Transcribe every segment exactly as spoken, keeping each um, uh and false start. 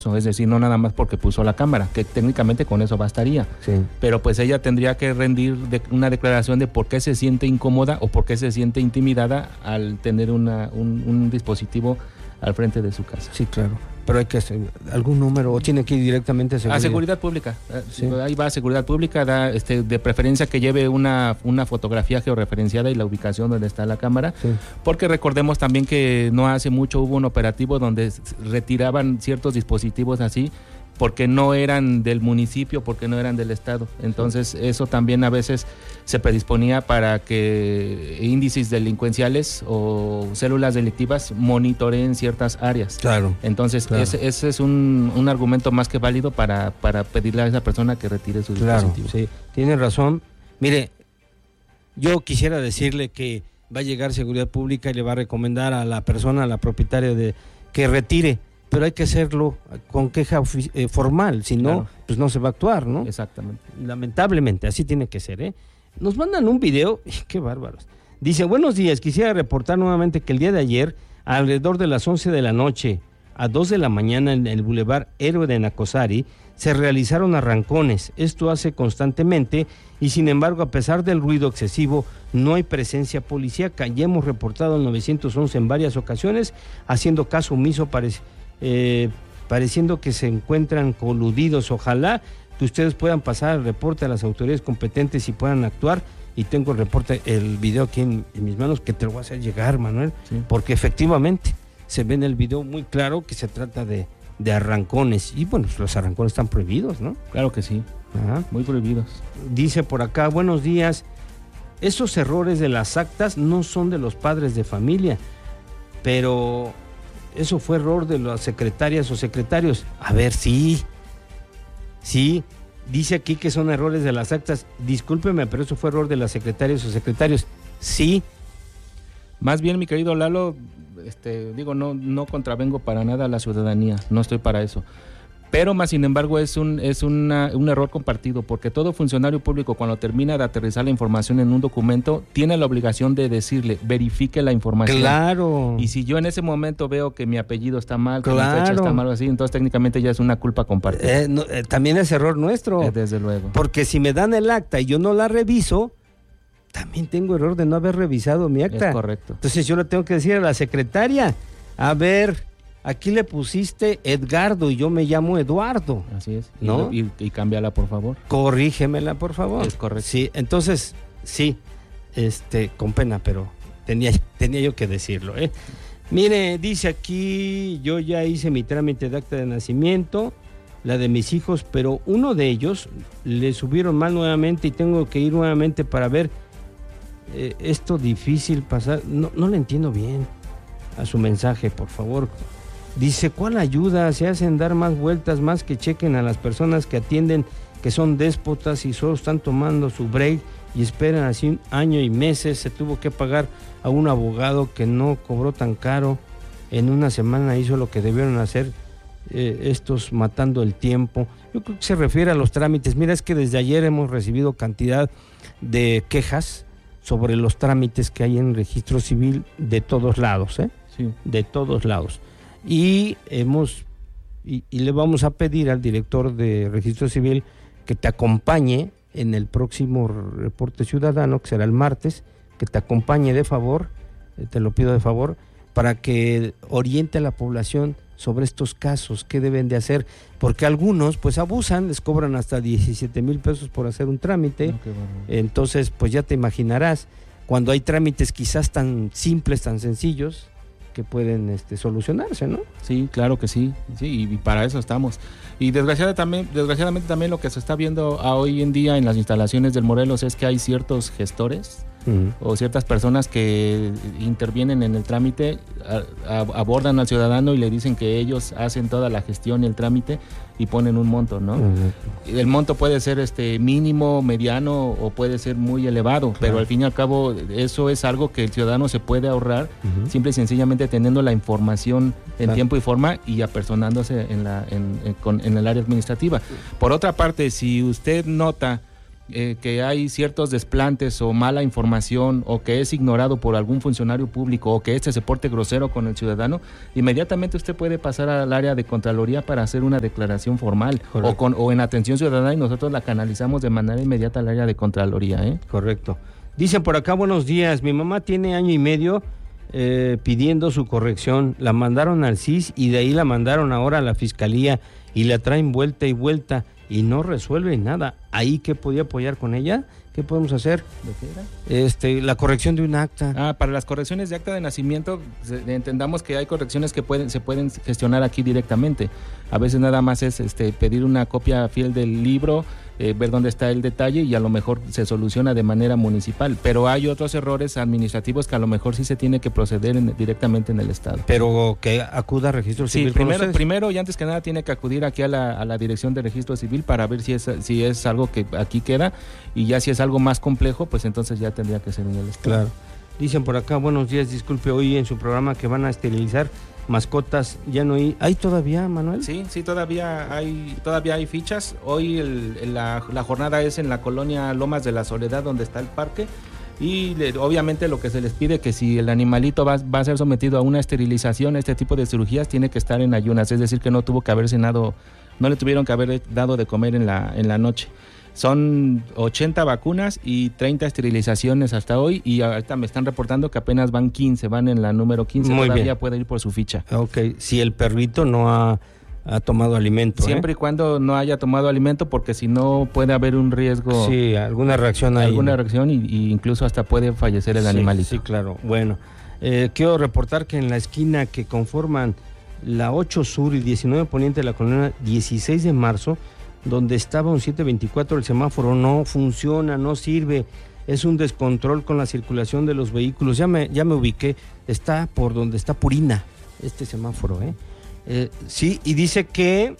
es decir, no nada más porque puso la cámara, que técnicamente con eso bastaría, sí. Pero pues ella tendría que rendir de una declaración de por qué se siente incómoda o por qué se siente intimidada al tener una, un, un dispositivo al frente de su casa. Sí, claro, pero hay que hacer algún número o tiene que ir directamente a seguridad. A seguridad pública, sí. Ahí va a seguridad pública, da, este, de preferencia que lleve una, una fotografía georreferenciada y la ubicación donde está la cámara, sí. Porque recordemos también que no hace mucho hubo un operativo donde retiraban ciertos dispositivos así, porque no eran del municipio, porque no eran del estado. Entonces eso también a veces se predisponía para que índices delincuenciales o células delictivas monitoreen ciertas áreas. Claro. Entonces claro. ese, ese es un, un argumento más que válido para, para pedirle a esa persona que retire su claro, dispositivo. Sí, tiene razón. Mire, yo quisiera decirle que va a llegar seguridad pública y le va a recomendar a la persona, a la propietaria de que retire, pero hay que hacerlo con queja ofi- eh, formal, si no, claro. Pues no se va a actuar, ¿no? Exactamente. Lamentablemente, así tiene que ser, ¿eh? Nos mandan un video, qué bárbaros. Dice, buenos días, quisiera reportar nuevamente que el día de ayer, alrededor de las once de la noche a dos de la mañana en el Boulevard Héroe de Nacosari, se realizaron arrancones. Esto hace constantemente y sin embargo, a pesar del ruido excesivo, no hay presencia policíaca. Ya hemos reportado al nueve once en varias ocasiones, haciendo caso omiso, parece... Eh, pareciendo que se encuentran coludidos. Ojalá que ustedes puedan pasar el reporte a las autoridades competentes y puedan actuar. Y tengo el reporte, el video aquí en, en mis manos, que te lo voy a hacer llegar, Manuel, sí. Porque efectivamente se ve en el video muy claro que se trata de, de arrancones. Y bueno, los arrancones están prohibidos, ¿no? Claro que sí. Ajá. Muy prohibidos. Dice por acá, buenos días, esos errores de las actas no son de los padres de familia, pero eso fue error de las secretarias o secretarios. A ver, sí, sí, dice aquí que son errores de las actas. Discúlpeme, pero eso fue error de las secretarias o secretarios. Sí. Más bien, mi querido Lalo, este, digo, no, no contravengo para nada a la ciudadanía, no estoy para eso. Pero más sin embargo es un es una, un error compartido, porque todo funcionario público cuando termina de aterrizar la información en un documento tiene la obligación de decirle, verifique la información. Claro. Y si yo en ese momento veo que mi apellido está mal, que claro. mi fecha está mal o así, entonces técnicamente ya es una culpa compartida. Eh, no, eh, también es error nuestro. Eh, desde luego. Porque si me dan el acta y yo no la reviso, también tengo error de no haber revisado mi acta. Es correcto. Entonces yo le tengo que decir a la secretaria, a ver, aquí le pusiste Edgardo y yo me llamo Eduardo. Así es. ¿No? Y, y, y cámbiala, por favor. Corrígemela, por favor. Es correcto. Sí, entonces, sí, este, con pena, pero tenía, tenía yo que decirlo, ¿eh? Mire, dice aquí, yo ya hice mi trámite de acta de nacimiento, la de mis hijos, pero uno de ellos le subieron mal nuevamente y tengo que ir nuevamente para ver eh, esto difícil pasar. No, no le entiendo bien a su mensaje, por favor. Dice, ¿cuál ayuda? Se hacen dar más vueltas, más que chequen a las personas que atienden, que son déspotas y solo están tomando su break y esperan así un año y meses. Se tuvo que pagar a un abogado que no cobró tan caro. En una semana hizo lo que debieron hacer eh, estos matando el tiempo. Yo creo que se refiere a los trámites. Mira, es que desde ayer hemos recibido cantidad de quejas sobre los trámites que hay en registro civil de todos lados, ¿eh? Sí. De todos lados. Y hemos y, y le vamos a pedir al director de Registro Civil que te acompañe en el próximo reporte ciudadano, que será el martes, que te acompañe de favor, eh, te lo pido de favor, para que oriente a la población sobre estos casos, qué deben de hacer, porque algunos pues abusan, les cobran hasta diecisiete mil pesos por hacer un trámite. No, bueno. Entonces pues ya te imaginarás, cuando hay trámites quizás tan simples, tan sencillos, que pueden este, solucionarse, ¿no? Sí, claro que sí, sí, y para eso estamos. Y desgraciadamente también, desgraciadamente también lo que se está viendo a hoy en día en las instalaciones del Morelos es que hay ciertos gestores uh-huh. o ciertas personas que intervienen en el trámite, a, a, abordan al ciudadano y le dicen que ellos hacen toda la gestión y el trámite y ponen un monto, ¿no? Uh-huh. El monto puede ser este mínimo, mediano o puede ser muy elevado, claro. Pero al fin y al cabo eso es algo que el ciudadano se puede ahorrar uh-huh. simple y sencillamente teniendo la información en claro. tiempo y forma y apersonándose en, la, en, en, con, en el área administrativa. Por otra parte, si usted nota eh, que hay ciertos desplantes o mala información o que es ignorado por algún funcionario público o que este se porte grosero con el ciudadano, inmediatamente usted puede pasar al área de Contraloría para hacer una declaración formal o, con, o en atención ciudadana y nosotros la canalizamos de manera inmediata al área de Contraloría. ¿eh? Correcto. Dicen por acá, buenos días, mi mamá tiene año y medio eh, pidiendo su corrección, la mandaron al C I S y de ahí la mandaron ahora a la Fiscalía y la traen vuelta y vuelta y no resuelve nada. ¿Ahí qué podía apoyar con ella? ¿Qué podemos hacer? ¿De qué era? Este, la corrección de un acta. Ah, para las correcciones de acta de nacimiento, se, entendamos que hay correcciones que pueden, se pueden gestionar aquí directamente. A veces nada más es este, pedir una copia fiel del libro, eh, ver dónde está el detalle y a lo mejor se soluciona de manera municipal. Pero hay otros errores administrativos que a lo mejor sí se tiene que proceder en, directamente en el Estado. Pero que acuda a registro sí, civil. Primero, primero y antes que nada tiene que acudir aquí a la, a la Dirección de Registro Civil para ver si es, si es algo que aquí queda y ya si es algo más complejo, pues entonces ya tendría que ser en el Estado. Claro. Dicen por acá, buenos días, disculpe, hoy en su programa que van a esterilizar mascotas, ya no hay, ¿hay todavía, Manuel? Sí, sí, todavía hay, todavía hay fichas. Hoy el, el, la, la jornada es en la colonia Lomas de la Soledad, donde está el parque, y le, obviamente lo que se les pide que si el animalito va, va a ser sometido a una esterilización, este tipo de cirugías, tiene que estar en ayunas, es decir, que no tuvo que haber cenado, no le tuvieron que haber dado de comer en la, en la noche. Son ochenta vacunas y treinta esterilizaciones hasta hoy y ahorita me están reportando que apenas van quince, van en la número quince, muy todavía bien. Puede ir por su ficha. Ok, si el perrito no ha, ha tomado alimento. Siempre ¿eh? y cuando no haya tomado alimento, porque si no puede haber un riesgo. Sí, alguna reacción ahí. Alguna reacción y, y incluso hasta puede fallecer el sí, animalito. Sí, claro. Bueno, eh, quiero reportar que en la esquina que conforman la ocho Sur y diecinueve Poniente de la colonia dieciséis de marzo, donde estaba un siete veinticuatro, el semáforo no funciona, no sirve, es un descontrol con la circulación de los vehículos. Ya me, ya me ubiqué, está por donde está Purina, este semáforo, ¿eh? Eh, sí, y dice que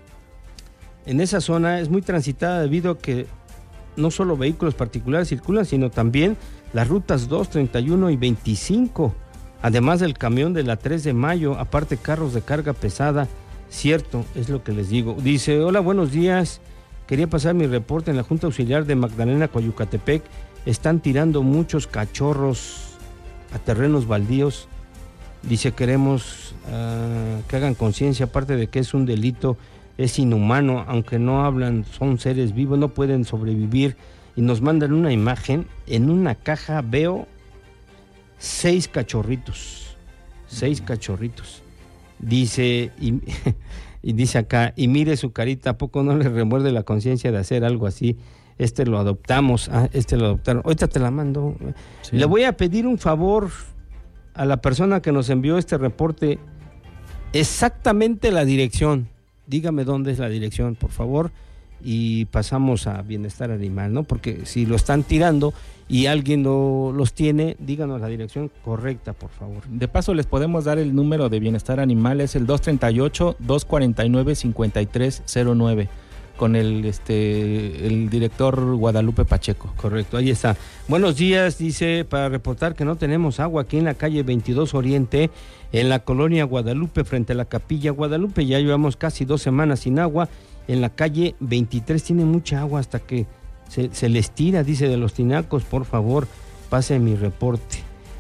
en esa zona es muy transitada debido a que no solo vehículos particulares circulan, sino también las rutas dos, treinta y uno y veinticinco, además del camión de la tres de mayo, aparte carros de carga pesada. Cierto, es lo que les digo. Dice, hola, buenos días, quería pasar mi reporte en la Junta Auxiliar de Magdalena, Coyucatepec. Están tirando muchos cachorros a terrenos baldíos. Dice, queremos uh, que hagan conciencia, aparte de que es un delito, es inhumano, aunque no hablan, son seres vivos, no pueden sobrevivir. Y nos mandan una imagen, en una caja veo seis cachorritos, seis cachorritos. Dice, y, y dice acá, y mire su carita, ¿a poco no le remuerde la conciencia de hacer algo así? Este lo adoptamos, ah, este lo adoptaron, ahorita te la mando. Sí. Le voy a pedir un favor a la persona que nos envió este reporte, exactamente la dirección, dígame dónde es la dirección, por favor, y pasamos a Bienestar Animal, ¿no? Porque si lo están tirando y alguien lo, los tiene, díganos la dirección correcta, por favor. De paso, les podemos dar el número de Bienestar Animal, es el dos treinta y ocho, dos cuarenta y nueve, cincuenta y tres cero nueve, con el, este, el director Guadalupe Pacheco. Correcto, ahí está. Buenos días, dice, para reportar que no tenemos agua aquí en la calle veintidós Oriente, en la colonia Guadalupe, frente a la Capilla Guadalupe. Ya llevamos casi dos semanas sin agua. En la calle veintitrés tiene mucha agua hasta que se, se les tira, dice, de los tinacos. Por favor, pase mi reporte.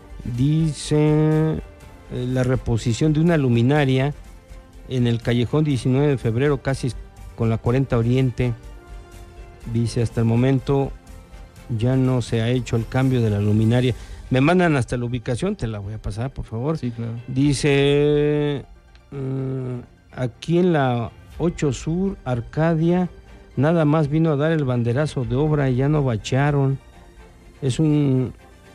Dice eh, la reposición de una luminaria en el callejón diecinueve de febrero, casi con la cuarenta Oriente. Dice, hasta el momento ya no se ha hecho el cambio de la luminaria. Me mandan hasta la ubicación, te la voy a pasar, por favor. Sí, claro. Dice, uh, aquí en la ocho Sur, Arcadia, nada más vino a dar el banderazo de obra y ya no bachearon. Es un...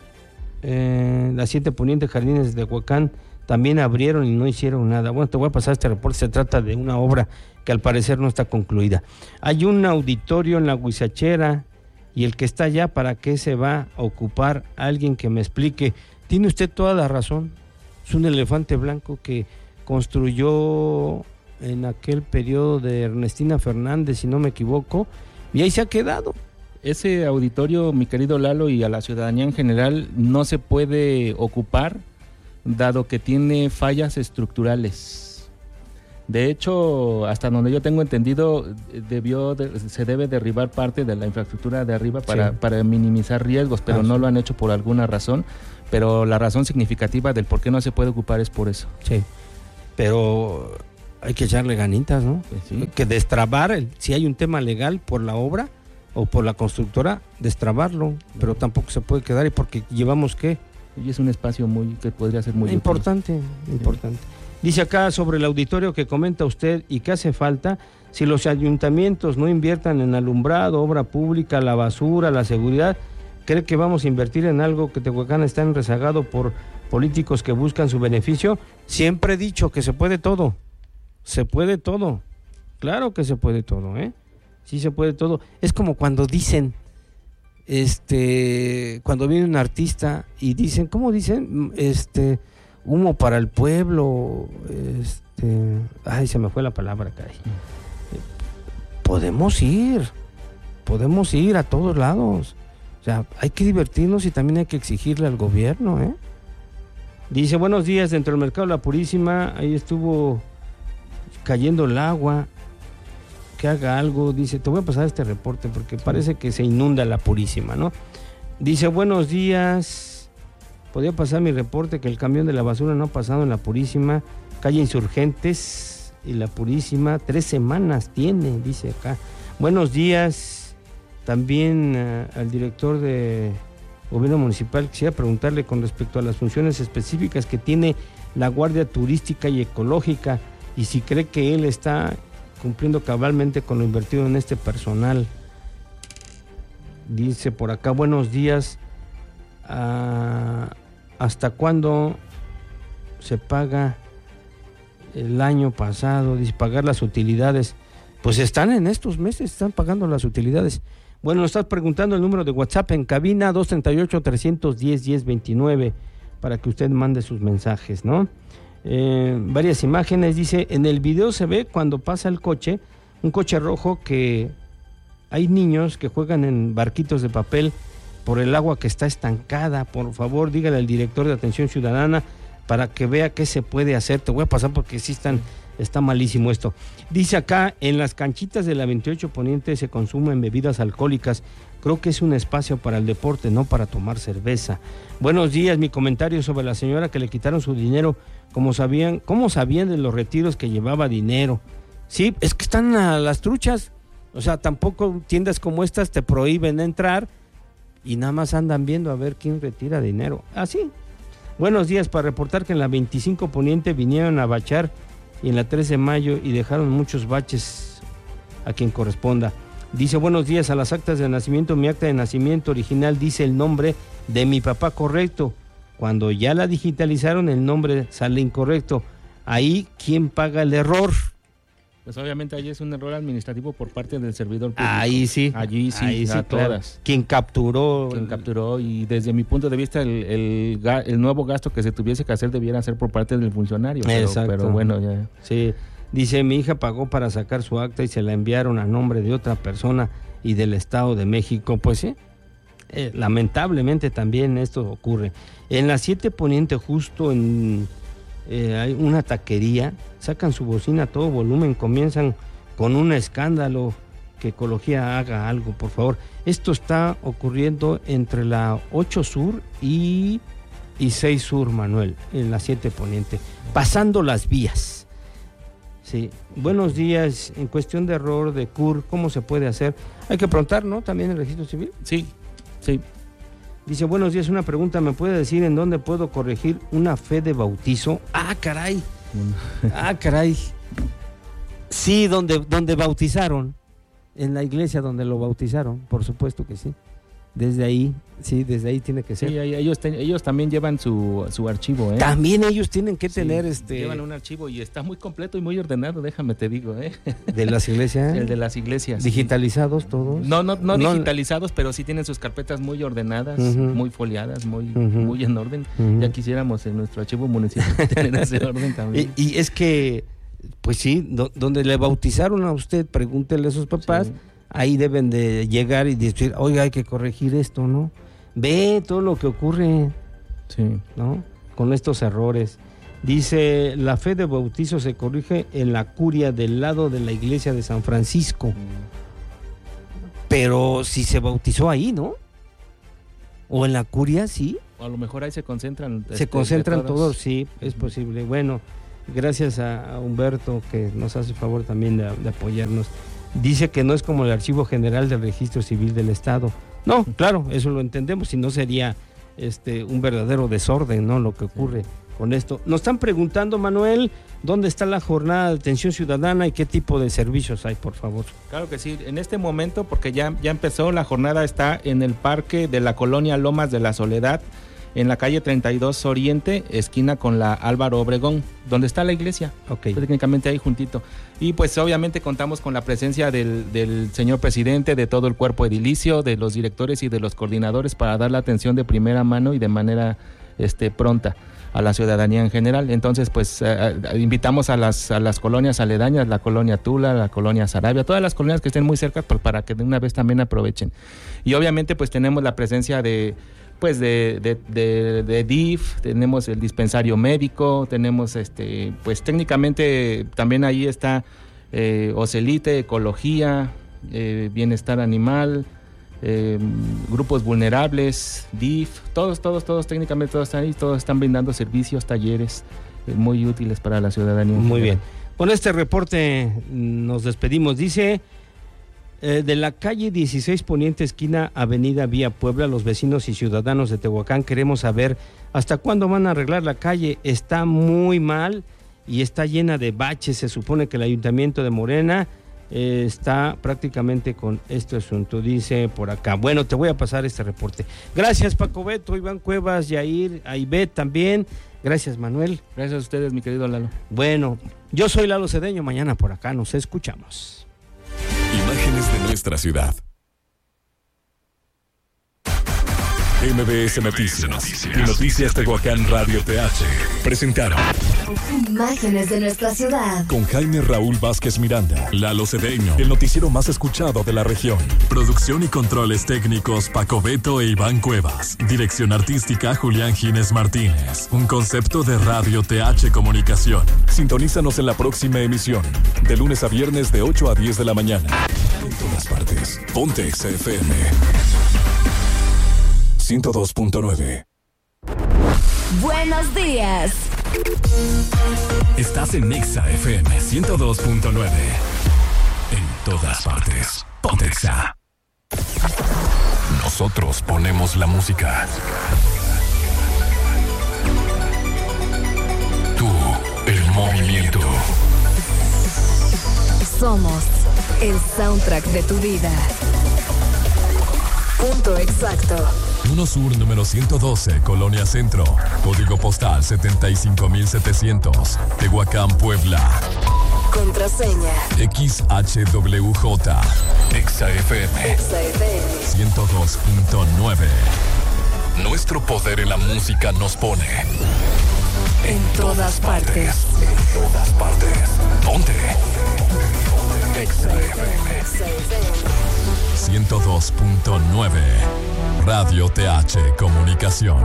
Eh, la siete Poniente, Jardines de Huacán, también abrieron y no hicieron nada. Bueno, te voy a pasar este reporte, se trata de una obra que al parecer no está concluida. Hay un auditorio en la Huizachera y el que está allá, ¿para qué se va a ocupar? Alguien que me explique. Tiene usted toda la razón, es un elefante blanco que construyó en aquel periodo de Ernestina Fernández, si no me equivoco, y ahí se ha quedado. Ese auditorio, mi querido Lalo, y a la ciudadanía en general, no se puede ocupar, dado que tiene fallas estructurales. De hecho, hasta donde yo tengo entendido, debió de, se debe derribar parte de la infraestructura de arriba para, sí. para minimizar riesgos, pero ah, no sí. lo han hecho por alguna razón. Pero la razón significativa del por qué no se puede ocupar es por eso. Sí, pero hay que echarle ganitas, ¿no? Pues sí. Que destrabar, el, si hay un tema legal por la obra o por la constructora, destrabarlo, pero tampoco se puede quedar, y porque llevamos, ¿qué? Y es un espacio muy que podría ser muy importante, útil. importante. Sí. Dice acá sobre el auditorio que comenta usted y que hace falta, si los ayuntamientos no inviertan en alumbrado, obra pública, la basura, la seguridad, ¿cree que vamos a invertir en algo que Tehuacán está rezagado por políticos que buscan su beneficio? Siempre he dicho que se puede todo, se puede todo, claro que se puede todo, ¿eh? Sí se puede todo. Es como cuando dicen, este, cuando viene un artista y dicen, ¿cómo dicen? Este... humo para el pueblo, este, ay, se me fue la palabra, caray. Podemos ir, podemos ir a todos lados. O sea, hay que divertirnos y también hay que exigirle al gobierno, ¿eh? Dice, buenos días, dentro del mercado La Purísima, ahí estuvo cayendo el agua, que haga algo. Dice, te voy a pasar este reporte porque parece que se inunda La Purísima, ¿no? Dice, buenos días. Podría pasar mi reporte que el camión de la basura no ha pasado en La Purísima, calle Insurgentes y La Purísima, tres semanas tiene, dice acá. Buenos días, también uh, al director de Gobierno Municipal, quisiera preguntarle con respecto a las funciones específicas que tiene la Guardia Turística y Ecológica, y si cree que él está cumpliendo cabalmente con lo invertido en este personal. Dice por acá, buenos días, uh, ¿hasta cuándo se paga el año pasado? Dice, pagar las utilidades. Pues están en estos meses, están pagando las utilidades. Bueno, nos estás preguntando el número de WhatsApp en cabina, dos tres ocho, tres uno cero, diez veintinueve, para que usted mande sus mensajes, ¿no? Eh, varias imágenes, dice, en el video se ve cuando pasa el coche, un coche rojo, que hay niños que juegan en barquitos de papel por el agua que está estancada. Por favor, dígale al director de Atención Ciudadana para que vea qué se puede hacer. Te voy a pasar porque sí están, está malísimo esto. Dice acá, en las canchitas de la veintiocho Poniente se consumen bebidas alcohólicas. Creo que es un espacio para el deporte, no para tomar cerveza. Buenos días, mi comentario sobre la señora que le quitaron su dinero. ¿Cómo sabían, cómo sabían de los retiros que llevaba dinero? Sí, es que están a las truchas. O sea, tampoco tiendas como estas te prohíben entrar y nada más andan viendo a ver quién retira dinero. Así. Ah, buenos días, para reportar que en la veinticinco Poniente vinieron a bachar y en la trece de mayo y dejaron muchos baches a quien corresponda. Dice, buenos días, a las actas de nacimiento, mi acta de nacimiento original dice el nombre de mi papá correcto. Cuando ya la digitalizaron, el nombre sale incorrecto. Ahí, ¿quién paga el error? Pues obviamente allí es un error administrativo por parte del servidor público. Ahí sí. Allí sí, ahí sí todas. Quien capturó. Quien capturó, y desde mi punto de vista el, el, el nuevo gasto que se tuviese que hacer debiera ser por parte del funcionario. Pero, pero bueno, ya. Sí, dice, mi hija pagó para sacar su acta y se la enviaron a nombre de otra persona y del Estado de México. Pues sí, eh, lamentablemente también esto ocurre. En la siete Poniente, justo en... Eh, hay una taquería, sacan su bocina a todo volumen, comienzan con un escándalo, que Ecología haga algo, por favor. Esto está ocurriendo entre la ocho Sur y, y seis Sur, Manuel, en la siete Poniente, pasando las vías. Sí, buenos días, en cuestión de error de C U R, ¿cómo se puede hacer? Hay que preguntar, ¿no? También el registro civil. Sí, sí. Dice, buenos días, una pregunta, ¿me puede decir en dónde puedo corregir una fe de bautizo? Ah, caray, ah, caray. Sí, donde, donde bautizaron, en la iglesia donde lo bautizaron, por supuesto que sí. Desde ahí, sí, desde ahí tiene que ser. Sí, ellos, te, ellos también llevan su, su archivo, ¿eh? También ellos tienen que sí, tener este... Llevan un archivo y está muy completo y muy ordenado, déjame te digo, ¿eh? ¿De las iglesias? El de las iglesias. ¿Digitalizados todos? No, no, no, no digitalizados, pero sí tienen sus carpetas muy ordenadas, uh-huh. muy foliadas, muy, uh-huh. muy en orden. Uh-huh. Ya quisiéramos en nuestro archivo municipal tener ese orden también. Y, y es que, pues sí, do, donde le bautizaron a usted, pregúntele a sus papás... Sí. Ahí deben de llegar y decir, oiga, hay que corregir esto, ¿no? Ve todo lo que ocurre, sí, ¿no? Con estos errores. Dice, la fe de bautizo se corrige en la curia del lado de la iglesia de San Francisco. Pero si se bautizó ahí, ¿no? O en la curia, sí. O a lo mejor ahí se concentran. Se este, concentran todos. todos, sí, es posible. Bueno, gracias a, a Humberto, que nos hace favor también de, de apoyarnos. Dice que no es como el Archivo General del Registro Civil del Estado. No, claro, eso lo entendemos, si no sería este un verdadero desorden, ¿no? Lo que ocurre con esto. Nos están preguntando, Manuel, ¿dónde está la jornada de atención ciudadana y qué tipo de servicios hay, por favor? Claro que sí, en este momento, porque ya, ya empezó, la jornada está en el parque de la colonia Lomas de la Soledad, en la calle treinta y dos Oriente, esquina con la Álvaro Obregón, donde está la iglesia, okay. Técnicamente ahí juntito. Y pues obviamente contamos con la presencia del, del señor presidente, de todo el cuerpo edilicio, de los directores y de los coordinadores para dar la atención de primera mano y de manera este, pronta a la ciudadanía en general. Entonces pues eh, invitamos a las, a las colonias aledañas, la colonia Tula, la colonia Sarabia, todas las colonias que estén muy cerca, pues, para que de una vez también aprovechen. Y obviamente pues tenemos la presencia de pues de, de, de, de D I F, tenemos el dispensario médico, tenemos este, pues técnicamente también ahí está eh, Ocelite, ecología, eh, bienestar animal, eh, grupos vulnerables, D I F, todos, todos, todos, técnicamente todos están ahí, todos están brindando servicios, talleres eh, muy útiles para la ciudadanía. Muy bien. Con este reporte nos despedimos. Dice... Eh, de la calle dieciséis Poniente, esquina Avenida Vía Puebla, los vecinos y ciudadanos de Tehuacán queremos saber hasta cuándo van a arreglar la calle. Está muy mal y está llena de baches. Se supone que el ayuntamiento de Morena eh, está prácticamente con este asunto, dice por acá. Bueno, te voy a pasar este reporte. Gracias, Paco Beto, Iván Cuevas, Yair, Aibet también. Gracias, Manuel. Gracias a ustedes, mi querido Lalo. Bueno, yo soy Lalo Cedeño, mañana por acá nos escuchamos. Imágenes de nuestra ciudad. M B S Noticias y Noticias Tehuacán Radio T H presentaron Imágenes de nuestra ciudad con Jaime Raúl Vázquez Miranda, Lalo Cedeño, el noticiero más escuchado de la región. Producción y controles técnicos Paco Beto e Iván Cuevas. Dirección artística Julián Gines Martínez. Un concepto de Radio T H Comunicación. Sintonízanos en la próxima emisión, de lunes a viernes de ocho a diez de la mañana. En todas partes. Ponte Exa F M ciento dos punto nueve. Buenos días. Estás en Exa F M ciento dos punto nueve. En todas partes. Ponte Exa. Nosotros ponemos la música. Tú, el movimiento. Somos el soundtrack de tu vida. Punto exacto. uno Sur número ciento doce, Colonia Centro. Código postal setenta y cinco mil setecientos. Tehuacán, Puebla. Contraseña X H W J. Exa F M. Exa F M ciento dos punto nueve. Nuestro poder en la música nos pone en todas partes. En todas partes. Ponte Exa F M ciento dos punto nueve. Radio T H Comunicación.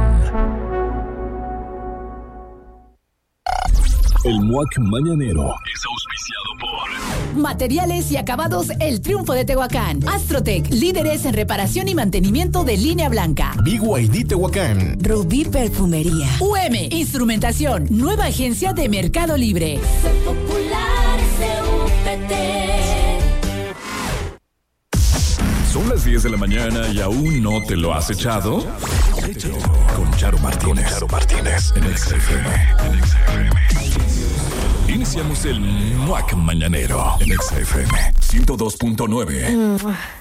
El M U A C Mañanero es auspiciado por Materiales y Acabados El Triunfo de Tehuacán. Astrotec, líderes en reparación y mantenimiento de línea blanca. B Y D Tehuacán. Rubí Perfumería. U M Instrumentación, nueva agencia de Mercado Libre. Soy popular, C U P T. Son las diez de la mañana y aún no te lo has echado. Échalo con Charo Martínez. Charo Martínez en Exa F M. Iniciamos el M U A C Mañanero en Exa F M ciento dos punto nueve.